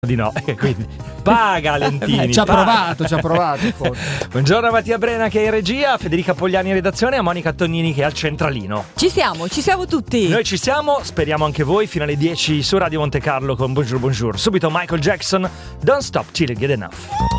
di no, quindi paga Lentini. Ci ha provato forse. Buongiorno a Mattia Brena che è in regia, a Federica Pogliani in redazione e a Monica Tognini che è al centralino. Ci siamo tutti. Noi ci siamo, speriamo anche voi, fino alle 10 su Radio Monte Carlo con Bonjour Bonjour. Subito Michael Jackson, Don't Stop Till You Get Enough.